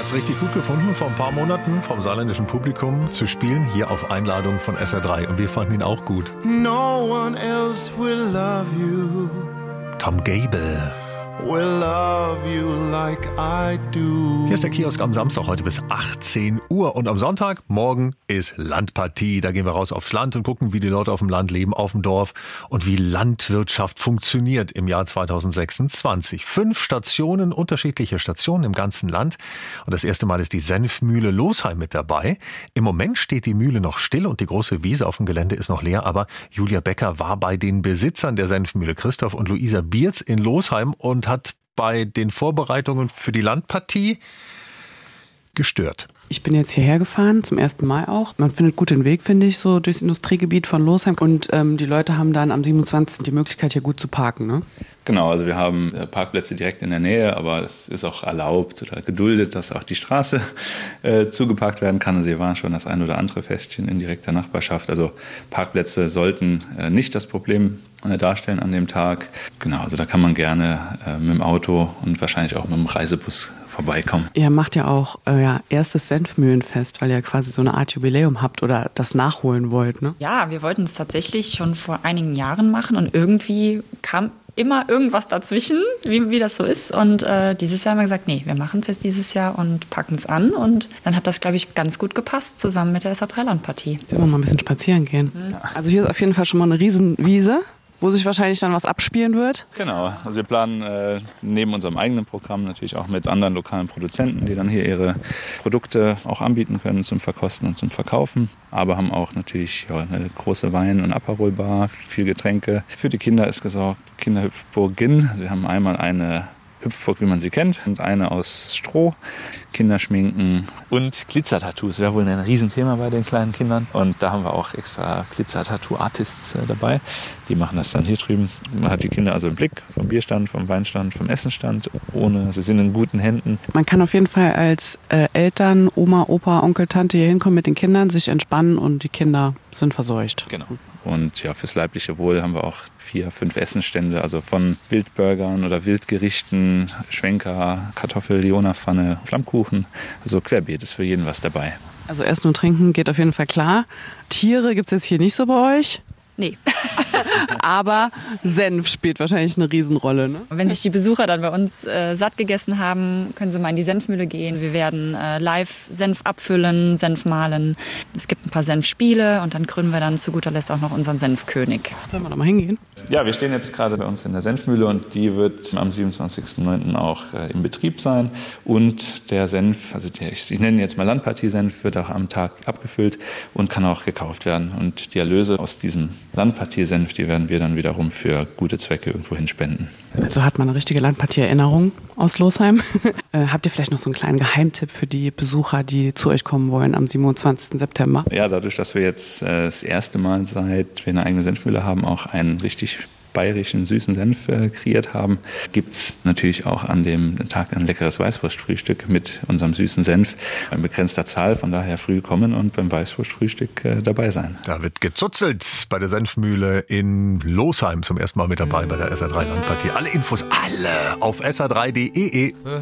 hat's richtig gut gefunden, vor ein paar Monaten vom saarländischen Publikum zu spielen, hier auf Einladung von SR3. Und wir fanden ihn auch gut. No one else will love you. Tom Gable. Will love you like I do. Hier ist der Kiosk am Samstag, heute bis 18 Uhr. Und am Sonntag, morgen, ist Landpartie. Da gehen wir raus aufs Land und gucken, wie die Leute auf dem Land leben, auf dem Dorf und wie Landwirtschaft funktioniert im Jahr 2026. 5 Stationen, unterschiedliche Stationen im ganzen Land. Und das erste Mal ist die Senfmühle Losheim mit dabei. Im Moment steht die Mühle noch still und die große Wiese auf dem Gelände ist noch leer. Aber Julia Becker war bei den Besitzern der Senfmühle, Christoph und Luisa Bierz in Losheim, und hat bei den Vorbereitungen für die Landpartie gestört. Ich bin jetzt hierher gefahren, zum ersten Mal auch. Man findet gut den Weg, finde ich, so durchs Industriegebiet von Losheim. Und die Leute haben dann am 27. die Möglichkeit, hier gut zu parken, ne? Genau, also wir haben Parkplätze direkt in der Nähe, aber es ist auch erlaubt oder geduldet, dass auch die Straße zugeparkt werden kann. Also hier war schon das ein oder andere Festchen in direkter Nachbarschaft. Also Parkplätze sollten nicht das Problem darstellen an dem Tag. Genau, also da kann man gerne mit dem Auto und wahrscheinlich auch mit dem Reisebus vorbeikommen. Ihr macht ja auch erstes Senfmühlenfest, weil ihr quasi so eine Art Jubiläum habt oder das nachholen wollt, ne? Ja, wir wollten es tatsächlich schon vor einigen Jahren machen und irgendwie kam immer irgendwas dazwischen, wie das so ist. Und dieses Jahr haben wir gesagt, nee, wir machen es jetzt dieses Jahr und packen es an. Und dann hat das, glaube ich, ganz gut gepasst, zusammen mit der SR3-Landpartie. Jetzt wollen wir mal ein bisschen spazieren gehen. Ja. Also hier ist auf jeden Fall schon mal eine Riesenwiese, wo sich wahrscheinlich dann was abspielen wird. Genau, also wir planen neben unserem eigenen Programm natürlich auch mit anderen lokalen Produzenten, die dann hier ihre Produkte auch anbieten können zum Verkosten und zum Verkaufen. Aber haben auch natürlich eine große Wein- und Aperol-Bar, viel Getränke. Für die Kinder ist gesorgt, Kinderhüpfburgin. Also wir haben einmal eine Hüpfburg, wie man sie kennt, und eine aus Stroh, Kinderschminken und Glitzertattoos. Wäre wohl ein Riesenthema bei den kleinen Kindern. Und da haben wir auch extra Glitzer-Tattoo-Artists dabei. Die machen das dann hier drüben. Man hat die Kinder also im Blick, vom Bierstand, vom Weinstand, vom Essenstand. Sie sind in guten Händen. Man kann auf jeden Fall als Eltern, Oma, Opa, Onkel, Tante hier hinkommen mit den Kindern, sich entspannen und die Kinder sind verseucht. Genau. Und ja, fürs leibliche Wohl haben wir auch 4, 5 Essenstände, also von Wildburgern oder Wildgerichten, Schwenker, Kartoffel-Liona-Pfanne, Flammkuchen. Also querbeet ist für jeden was dabei. Also Essen und Trinken geht auf jeden Fall klar. Tiere gibt es jetzt hier nicht so bei euch? Nee. Aber Senf spielt wahrscheinlich eine Riesenrolle, ne? Wenn sich die Besucher dann bei uns satt gegessen haben, können sie mal in die Senfmühle gehen. Wir werden live Senf abfüllen, Senf mahlen. Es gibt ein paar Senfspiele und dann krönen wir dann zu guter Letzt auch noch unseren Senfkönig. Sollen wir da mal hingehen? Ja, wir stehen jetzt gerade bei uns in der Senfmühle und die wird am 27.09. auch im Betrieb sein. Und der Senf, also ich nenne jetzt mal Landpartie-Senf, wird auch am Tag abgefüllt und kann auch gekauft werden. Und die Erlöse aus diesem Landpartie-Senf, die werden wir dann wiederum für gute Zwecke irgendwo hinspenden. Also hat man eine richtige Landpartie-Erinnerung aus Losheim. Habt ihr vielleicht noch so einen kleinen Geheimtipp für die Besucher, die zu euch kommen wollen am 27. September? Ja, dadurch, dass wir jetzt das erste Mal, seit wir eine eigene Senfmühle haben, auch einen richtig bayerischen süßen Senf kreiert haben, gibt es natürlich auch an dem Tag ein leckeres Weißwurstfrühstück mit unserem süßen Senf in begrenzter Zahl. Von daher früh kommen und beim Weißwurstfrühstück dabei sein. Da wird gezuzelt bei der Senfmühle in Losheim, zum ersten Mal mit dabei bei der SR3 Landpartie. Alle Infos, alle auf sr3.de.